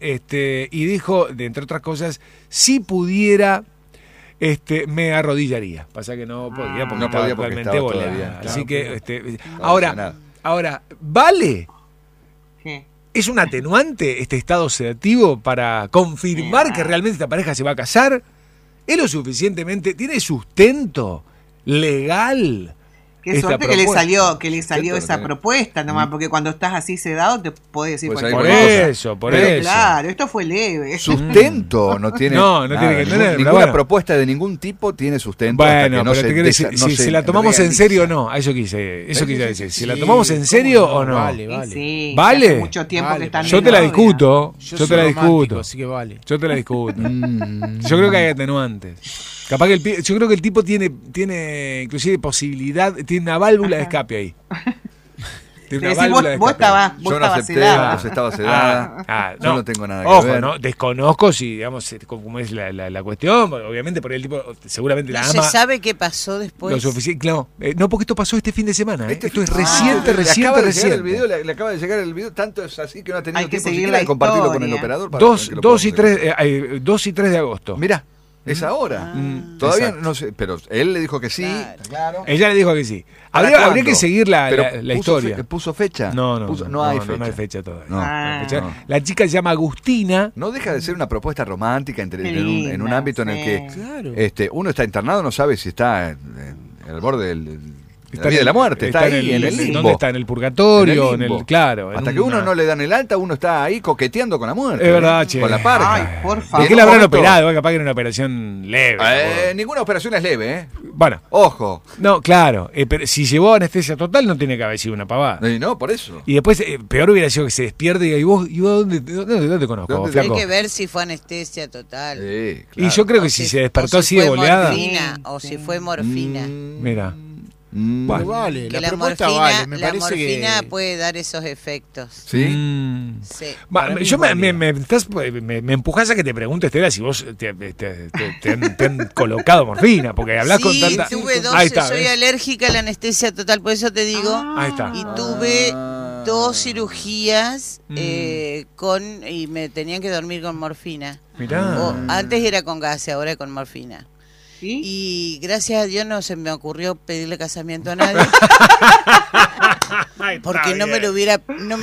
y dijo, entre otras cosas, si pudiera, me arrodillaría. Pasa que no podía porque estaba totalmente boleada. Así que, ahora, ¿vale? Sí. ¿Es un atenuante este estado sedativo para confirmar que realmente esta pareja se va a casar? ¿Es lo suficientemente, tiene sustento legal? Qué suerte que le salió esa propuesta nomás, porque cuando estás así sedado te puede decir pues cualquier cosa. Por eso. Claro, esto fue leve. Sustento no tiene. No tiene que tener. Ninguna propuesta de ningún tipo tiene sustento. Bueno, hasta que pero si la tomamos en serio o no, a eso quise decir. Si la tomamos en serio o no. Vale. Sí, ¿vale? Hace mucho tiempo que están yo te la discuto. Yo te la discuto. Así que vale. Yo te la discuto. Yo creo que hay atenuantes. Capaz que yo creo que el tipo tiene inclusive posibilidad, tiene una válvula de escape ahí. Tiene una válvula de escape. Vos estabas sedada. Yo estaba sedada. Yo no tengo nada que ver. Ojo, no, desconozco si, digamos, cómo es la cuestión. Obviamente, por el tipo, seguramente la ama. ¿No se sabe qué pasó después? Lo suficiente, claro. No, porque esto pasó este fin de semana. Esto es reciente. reciente. Le acaba de llegar el video, tanto es así que no ha tenido tiempo siquiera de compartirlo con el operador. 2 y 3 de agosto. Mirá. Es ahora. Todavía exacto. No sé, pero él le dijo que sí. Claro. Ella le dijo que sí. Habría que seguir la historia. ¿Puso fecha? No hay fecha. No hay fecha todavía. La chica se llama Agustina. No deja de ser una propuesta romántica en un ámbito en el que uno está internado, no sabe si está en el borde del la vida de la muerte, está ahí en el limbo. ¿Dónde está? En el purgatorio, claro. Hasta que uno no le dan el alta, uno está ahí coqueteando con la muerte. Es verdad, che. Con la parca. Ay, por favor. ¿De qué le habrán operado? Capaz que era una operación leve. Ninguna operación es leve, ¿eh? Bueno. Ojo. No, claro. Pero si llevó anestesia total, no tiene que haber sido una pavada. No, por eso. Y después, peor hubiera sido que se despierte y diga, ¿y vos dónde conozco? Hay que ver si fue anestesia total. Sí, claro. Y yo creo que si se despertó así de boleada. O si fue morfina. Mira. Bueno, vale, que la propuesta vale, me parece que... La morfina puede dar esos efectos. ¿Sí? Sí. Yo me empujás a que te pregunte, Estela, si vos te han colocado morfina, porque hablás con tanta... Sí, tuve soy alérgica a la anestesia total, por eso te digo. Ahí está. Y tuve 2 cirugías y me tenían que dormir con morfina. Mirá. Antes era con gas, ahora con morfina. ¿Sí? Y gracias a Dios no se me ocurrió pedirle casamiento a nadie. Porque no me lo hubiera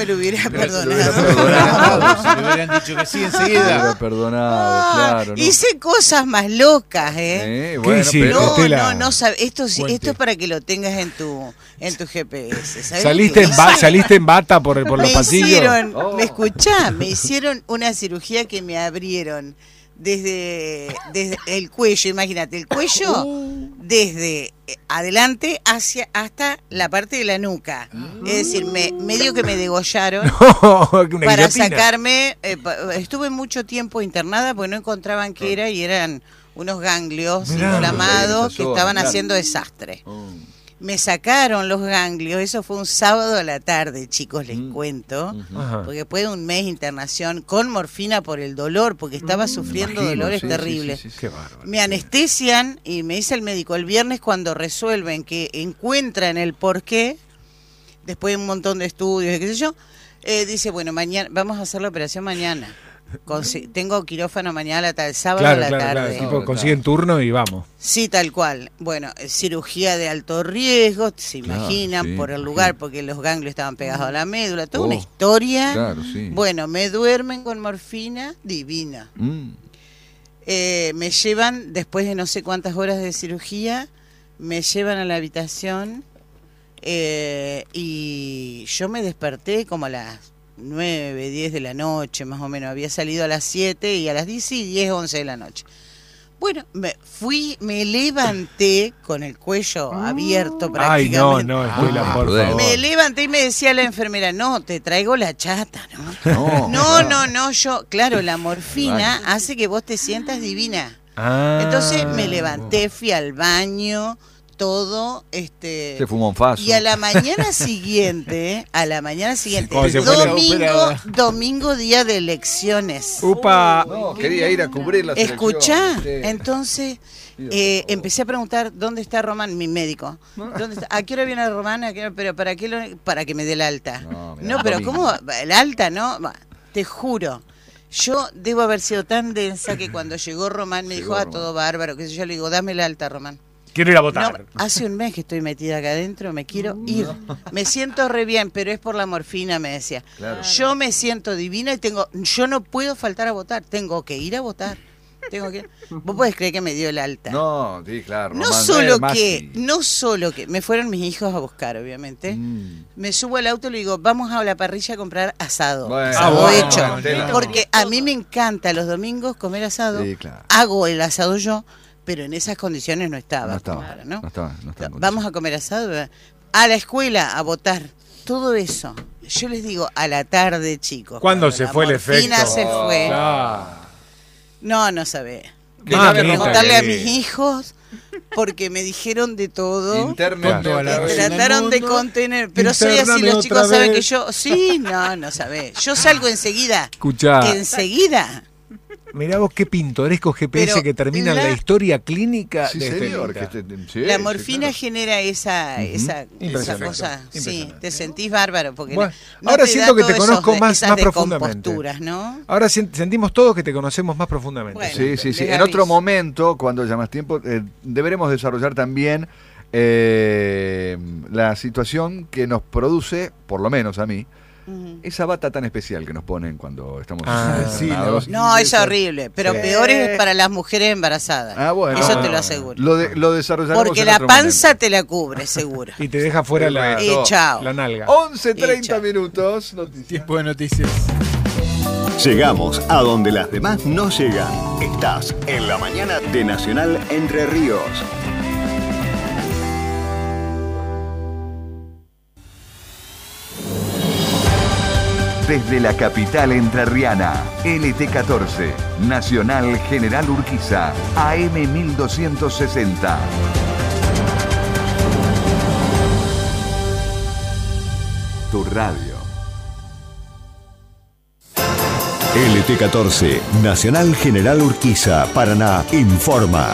perdonado. Si le hubieran dicho que sí enseguida. Perdonado, claro. ¿No? Hice cosas más locas, bueno, pero no, esto es para que lo tengas en tu GPS. ¿Saliste en bata por los pasillos? Me hicieron una cirugía que me abrieron desde el cuello, imagínate, el cuello desde adelante hasta la parte de la nuca. Es decir, medio que me degollaron para sacarme. Estuve mucho tiempo internada porque no encontraban qué era y eran unos ganglios inflamados que estaban haciendo desastre. Me sacaron los ganglios, eso fue un sábado a la tarde, chicos, les cuento, porque después de un mes de internación con morfina por el dolor, porque estaba sufriendo dolores terribles. Sí. Qué bárbaro. Me anestesian y me dice el médico, el viernes cuando resuelven que encuentran el porqué, después de un montón de estudios y qué sé yo, dice, bueno, mañana vamos a hacer la operación mañana. Tengo quirófano mañana el sábado a la tarde. Tipo, consiguen turno y vamos. Sí, tal cual. Bueno, cirugía de alto riesgo, se imaginan, por el lugar, porque los ganglios estaban pegados a la médula, toda una historia. Claro, sí. Bueno, me duermen con morfina, divina. Me llevan, después de no sé cuántas horas de cirugía, me llevan a la habitación y yo me desperté como a las 9, 10 de la noche, más o menos. Había salido a las 7 y a las 10 y 10, 11 de la noche. Bueno, me levanté con el cuello abierto prácticamente. Ay, no, Estela, por favor. Me levanté y me decía la enfermera, no, te traigo la chata, ¿no? No, yo, claro, la morfina hace que vos te sientas divina. Entonces me levanté, fui al baño, todo, se fumó un faso. Y a la mañana siguiente, domingo día de elecciones. ¡Upa! No, quería ir a cubrir las elecciones. Escuchá, entonces empecé a preguntar dónde está Román, mi médico. ¿Dónde está? ¿A qué hora viene Román? ¿Pero para qué para que me dé el alta? No, pero ¿cómo? El alta, ¿no? Te juro. Yo debo haber sido tan densa que cuando llegó Román me dijo, todo bárbaro, que yo le digo, dame el alta, Román. Quiero ir a votar. No, hace un mes que estoy metida acá adentro, me quiero ir. Me siento re bien, pero es por la morfina, me decía. Claro. Yo me siento divina y yo no puedo faltar a votar, tengo que ir a votar. Vos podés creer que me dio el alta. No, sí, claro. No solo que me fueron mis hijos a buscar, obviamente. Me subo al auto y le digo, vamos a la parrilla a comprar asado. Asado hecho. Porque a mí me encanta los domingos comer asado. Sí, claro. Hago el asado yo, pero en esas condiciones no estaba. No estaba. Vamos a comer asado, a la escuela a votar. Todo eso. Yo les digo, a la tarde, chicos. ¿Cuándo se fue el efecto? Se fue. No sabés. Preguntarle a mis hijos, porque me dijeron de todo. Trataron de contener. Pero soy así, los chicos saben que yo. Sí, no sabés. Yo salgo enseguida. Escuchá. Enseguida. Mirá vos qué pintoresco GPS. Pero que termina la historia clínica de señor, la morfina genera esa cosa. Sí, te sentís bárbaro. Porque ahora siento que te conozco más profundamente. ¿No? Ahora sentimos todos que te conocemos más profundamente. Bueno, sí. En otro momento, cuando haya más tiempo, deberemos desarrollar también la situación que nos produce, por lo menos a mí, esa bata tan especial que nos ponen cuando estamos No, es horrible, pero peor es para las mujeres embarazadas. Eso te lo aseguro. Lo desarrollaremos. Porque la panza te la cubre, seguro. Y te deja fuera la nalga. 11:30 minutos. Tiempo de noticias. Llegamos a donde las demás no llegan. Estás en la mañana de Nacional Entre Ríos. Desde la capital entrerriana, LT14, Nacional General Urquiza, AM 1260. Tu radio. LT14, Nacional General Urquiza, Paraná, informa.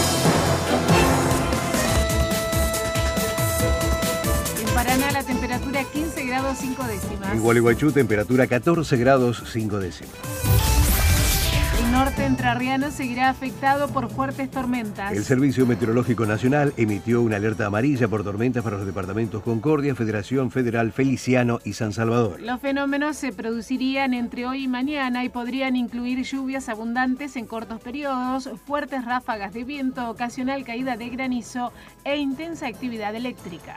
Temperatura 15 grados 5 décimas. En Gualeguaychú, temperatura 14 grados 5 décimas. El norte entrerriano seguirá afectado por fuertes tormentas. El Servicio Meteorológico Nacional emitió una alerta amarilla por tormentas para los departamentos Concordia, Federación Federal, Feliciano y San Salvador. Los fenómenos se producirían entre hoy y mañana y podrían incluir lluvias abundantes en cortos periodos, fuertes ráfagas de viento, ocasional caída de granizo e intensa actividad eléctrica.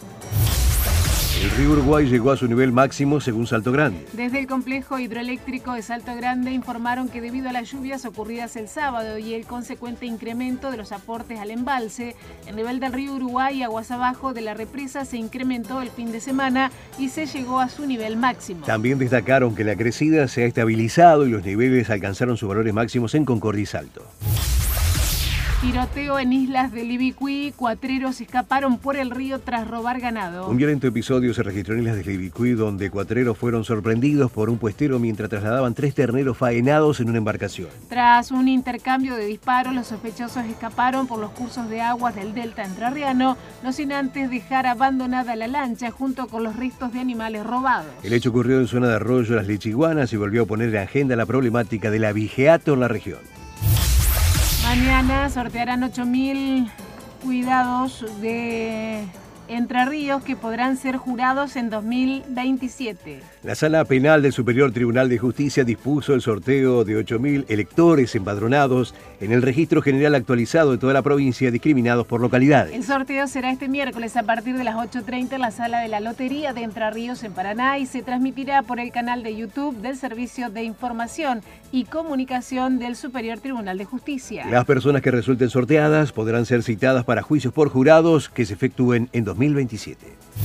El río Uruguay llegó a su nivel máximo según Salto Grande. Desde el complejo hidroeléctrico de Salto Grande informaron que debido a las lluvias ocurridas el sábado y el consecuente incremento de los aportes al embalse, el nivel del río Uruguay aguas abajo de la represa se incrementó el fin de semana y se llegó a su nivel máximo. También destacaron que la crecida se ha estabilizado y los niveles alcanzaron sus valores máximos en Concordia y Salto. Tiroteo en islas del Ibicuí, cuatreros escaparon por el río tras robar ganado. Un violento episodio se registró en islas del Ibicuí donde cuatreros fueron sorprendidos por un puestero mientras trasladaban 3 terneros faenados en una embarcación. Tras un intercambio de disparos, los sospechosos escaparon por los cursos de aguas del delta entrerriano, no sin antes dejar abandonada la lancha junto con los restos de animales robados. El hecho ocurrió en zona de Arroyo Las Lechiguanas y volvió a poner en agenda la problemática del abigeato en la región. Mañana sortearán 8.000 cuidados de Entre Ríos que podrán ser jurados en 2027. La Sala Penal del Superior Tribunal de Justicia dispuso el sorteo de 8.000 electores empadronados en el registro general actualizado de toda la provincia discriminados por localidades. El sorteo será este miércoles a partir de las 8:30 en la Sala de la Lotería de Entre Ríos en Paraná y se transmitirá por el canal de YouTube del Servicio de Información y Comunicación del Superior Tribunal de Justicia. Las personas que resulten sorteadas podrán ser citadas para juicios por jurados que se efectúen en 2027.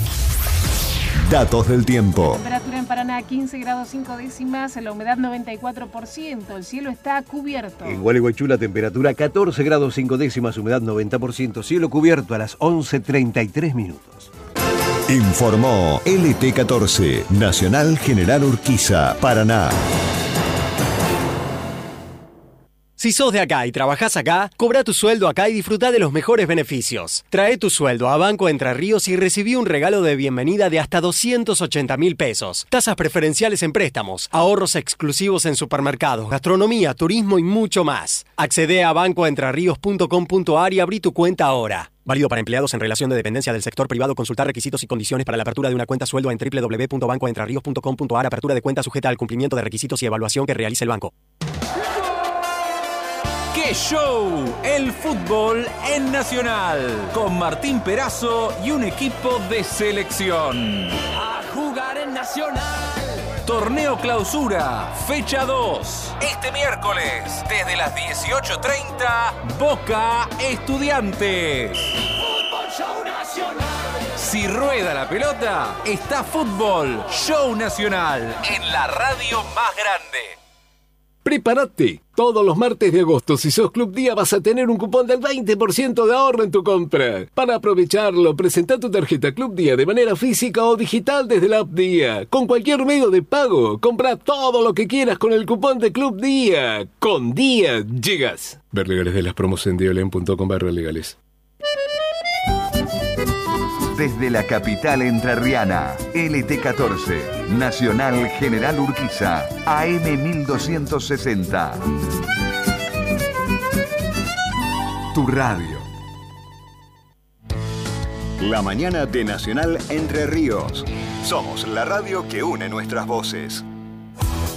Datos del tiempo. Temperatura en Paraná 15 grados 5 décimas, la humedad 94%, el cielo está cubierto. En Gualeguaychú la temperatura 14 grados 5 décimas, humedad 90%, cielo cubierto a las 11:33 minutos. Informó LT14, Nacional General Urquiza, Paraná. Si sos de acá y trabajás acá, cobra tu sueldo acá y disfruta de los mejores beneficios. Trae tu sueldo a Banco Entre Ríos y recibí un regalo de bienvenida de hasta 280.000 pesos. Tasas preferenciales en préstamos, ahorros exclusivos en supermercados, gastronomía, turismo y mucho más. Accede a bancoentrerrios.com.ar y abrí tu cuenta ahora. Válido para empleados en relación de dependencia del sector privado. Consultar requisitos y condiciones para la apertura de una cuenta sueldo en www.bancoentrerrios.com.ar. Apertura de cuenta sujeta al cumplimiento de requisitos y evaluación que realice el banco. ¡Qué show! El fútbol en Nacional. Con Martín Perazo y un equipo de selección. A jugar en Nacional. Torneo Clausura, fecha 2. Este miércoles, desde las 18:30, Boca Estudiantes. Fútbol Show Nacional. Si rueda la pelota, está Fútbol Show Nacional en la radio más grande. ¡Prepárate! Todos los martes de agosto, si sos Club Día, vas a tener un cupón del 20% de ahorro en tu compra. Para aprovecharlo, presenta tu tarjeta Club Día de manera física o digital desde la app Día. Con cualquier medio de pago, compra todo lo que quieras con el cupón de Club Día. Con Día llegas. Ver legales de las promos en dialen.com/legales. Desde la capital entrerriana, LT14, Nacional General Urquiza, AM 1260. Tu radio. La mañana de Nacional Entre Ríos. Somos la radio que une nuestras voces.